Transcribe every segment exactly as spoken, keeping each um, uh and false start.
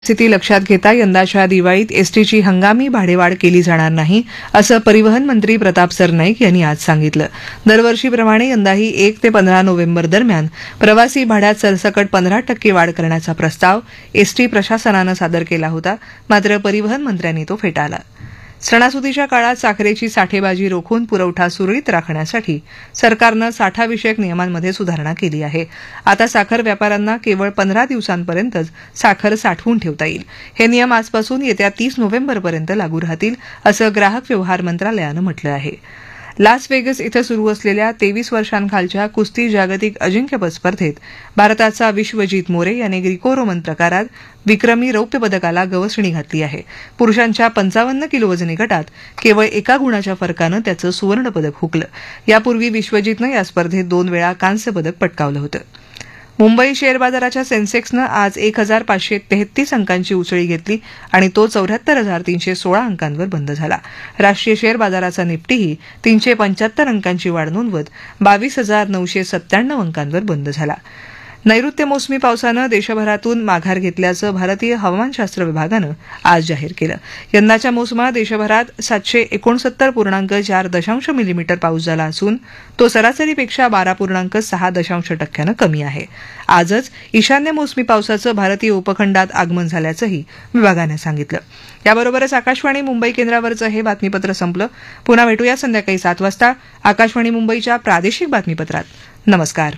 स्थिती लक्षात घेता यंदाच्या दिवाळीत एसटीची हंगामी भाडेवाढ केली जाणार नाही असं परिवहन मंत्री प्रताप सरनाईक यांनी आज सांगितलं. दरवर्षीप्रमाणे यंदाही एक ते पंधरा नोव्हेंबर दरम्यान प्रवासी भाड्यात सरसकट पंधरा टक्के वाढ करण्याचा प्रस्ताव एसटी प्रशासनानं सादर केला होता, मात्र परिवहन मंत्र्यांनी तो फेटाळला. सणासुदीच्या काळात साखरेची साठेबाजी रोखून पुरवठा सुरळीत राखण्यासाठी सरकारनं साठाविषयक नियमांमध्ये सुधारणा केली आहे. आता साखर व्यापाऱ्यांना केवळ पंधरा दिवसांपर्यंतच साखर साठवून ठेवता येईल. हे नियम आजपासून येत्या तीस नोव्हेंबरपर्यंत लागू राहतील असं ग्राहक व्यवहार मंत्रालयानं म्हटलं आहे. लास वेगस इथं सुरू असलेल्या तेवीस वर्षांखालच्या कुस्ती जागतिक अजिंक्यपद स्पर्धेत भारताचा विश्वजीत मोरे याने ग्रीको रोमन प्रकारात विक्रमी रौप्य पदकाला गवसणी घातली आहे. पुरुषांच्या पंचावन्न किलो वजनी गटात केवळ एका गुणाच्या फरकानं त्याचं सुवर्णपदक हुकलं. यापूर्वी विश्वजीतनं या स्पर्धेत दोन वेळा कांस्य पदक पटकावलं होतं. मुंबई शेअर बाजाराच्या सेन्सेक्सनं आज एक हजार पाचशे तेहतीस अंकांची उसळी घेतली आणि तो चौऱ्याहत्तर हजार तीनशे सोळा अंकांवर बंद झाला. राष्ट्रीय शेअर बाजाराचा निफ्टीही तीनशे पंच्याहत्तर अंकांची वाढ नोंदवत बावीस हजार नऊशे सत्त्याण्णव अंकांवर बंद झाला. नैऋत्य मोसमी पावसानं देशभरातून माघार घेतल्याचं भारतीय हवामानशास्त्र विभागानं आज जाहीर केलं. यंदाच्या मोसमात देशभरात सातशे एकोणसत्तर पूर्णांक चार दशांश मिलीमीटर पाऊस झाला असून तो सरासरीपेक्षा बारा पूर्णांक सहा दशांश टक्क्यानं कमी आहे. आजच ईशान्य मोसमी पावसाचं भारतीय उपखंडात आगमन झाल्याचंही विभागानं सांगितलं. याबरोबरच आकाशवाणी मुंबई केंद्रावरचं हे बातमीपत्र संपलं. पुन्हा भेटूया संध्याकाळी सात वाजता आकाशवाणी मुंबईच्या प्रादेशिक बातमीपत्रात. नमस्कार.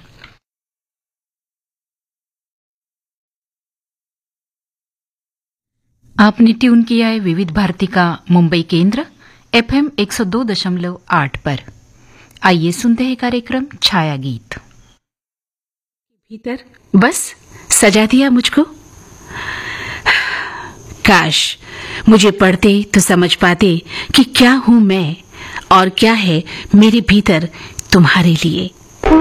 आपने ट्यून किया है विविध भारती का मुंबई केंद्र एफएम एक सौ दो दशमलव आठ पर. आइए सुनते हैं कार्यक्रम छाया गीत. भीतर बस सजा दिया मुझको. काश मुझे पढ़ते तो समझ पाते कि क्या हूं मैं और क्या है मेरे भीतर तुम्हारे लिए.